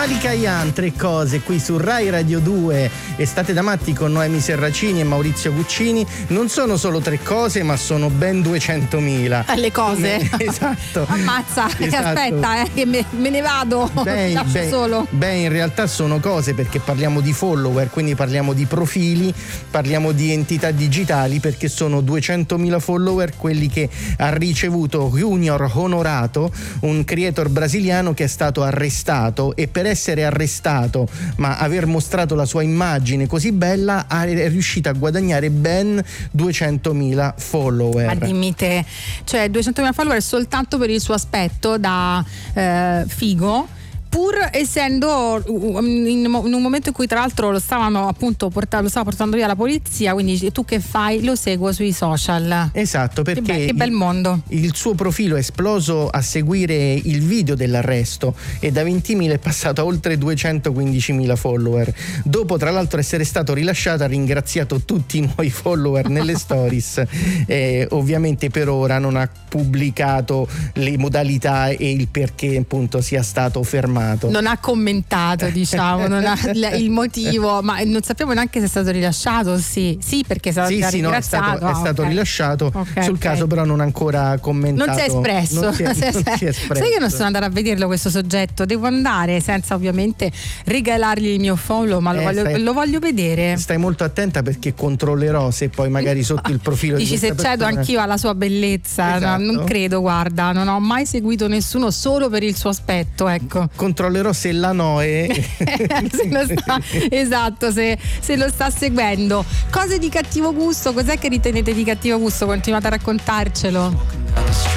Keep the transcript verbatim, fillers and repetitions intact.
Malika Yan, Tre cose, qui su Rai Radio due. Estate da matti con Noemi Serracini e Maurizio Guccini. Non sono solo tre cose, ma sono ben duecentomila. Le cose? Esatto. Ammazza, esatto. Aspetta, eh, che me, me ne vado. Beh, Lascio beh, solo. Beh, in realtà sono cose, perché parliamo di follower, quindi parliamo di profili, parliamo di entità digitali, perché sono duecentomila follower quelli che ha ricevuto Junior Honorato, un creator brasiliano che è stato arrestato, e per essere arrestato ma aver mostrato la sua immagine così bella è riuscito a guadagnare ben duecentomila follower. Ma dimmi te, cioè duecentomila follower soltanto per il suo aspetto da eh, figo, pur essendo in un momento in cui tra l'altro lo stavano appunto portando, lo stava portando via la polizia, quindi tu che fai? Lo seguo sui social. Esatto, perché che, be- che bel mondo. Il, il suo profilo è esploso a seguire il video dell'arresto e da ventimila è passato a oltre duecentoquindicimila follower. Dopo tra l'altro essere stato rilasciato ha ringraziato tutti i nuovi follower nelle stories. Eh, ovviamente per ora non ha pubblicato le modalità e il perché appunto sia stato fermato. Non ha commentato, diciamo, non ha il motivo, ma non sappiamo neanche se è stato rilasciato. Sì, sì, perché è stato sì, già sì, ringraziato. No, è stato, ah, è stato okay. rilasciato okay, sul okay. caso, però non ha ancora commentato. Non si è espresso. Non si è, non si è, non si è espresso. Sai che non sono andata a vederlo questo soggetto? Devo andare senza ovviamente regalargli il mio follow, ma lo, eh, voglio, stai, lo voglio vedere. Stai molto attenta, perché controllerò se poi magari sotto il profilo dici di se persona... cedo anch'io alla sua bellezza. Esatto. No, non credo, guarda, non ho mai seguito nessuno solo per il suo aspetto, ecco. Controllerò se la Noe se lo sta, esatto, se, se lo sta seguendo. Cose di cattivo gusto, cos'è che ritenete di cattivo gusto? Continuate a raccontarcelo.